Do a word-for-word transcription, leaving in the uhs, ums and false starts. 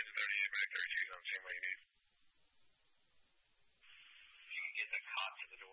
thirty-nine to thirty-eight, Mac thirty-two on the same way you need. If you can get the cot to the door.